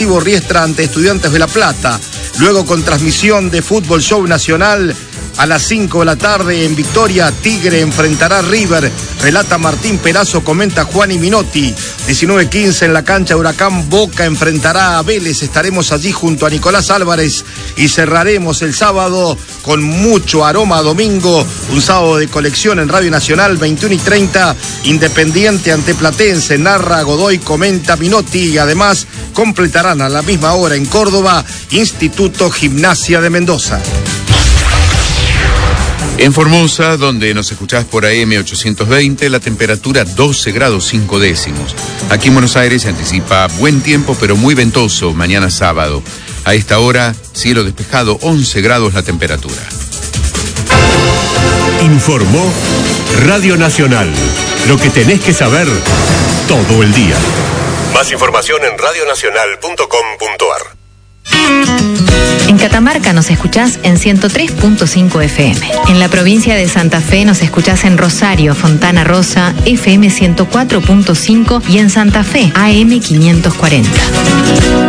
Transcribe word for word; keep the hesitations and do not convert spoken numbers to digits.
Deportivo Riestra ante Estudiantes de La Plata. Luego con transmisión de Fútbol Show Nacional a las cinco de la tarde en Victoria, Tigre enfrentará a River. Relata Martín Perazo, comenta Juan y Minotti. diecinueve quince en la cancha Huracán, Boca enfrentará a Vélez. Estaremos allí junto a Nicolás Álvarez y cerraremos el sábado con mucho aroma a domingo. Un sábado de colección en Radio Nacional, veintiuno y treinta, Independiente ante Platense. Narra Godoy, comenta Minotti y además completarán a la misma hora en Córdoba, Instituto Gimnasia de Mendoza. En Formosa, donde nos escuchás por A M ochocientos veinte, la temperatura doce grados cinco décimos. Aquí en Buenos Aires se anticipa buen tiempo, pero muy ventoso mañana sábado. A esta hora, cielo despejado, once grados la temperatura. Informó Radio Nacional. Lo que tenés que saber todo el día. Más información en radio nacional punto com punto a r. En Catamarca nos escuchás en ciento tres punto cinco F M. En la provincia de Santa Fe nos escuchás en Rosario, Fontana Rosa, F M ciento cuatro punto cinco y en Santa Fe, A M quinientos cuarenta.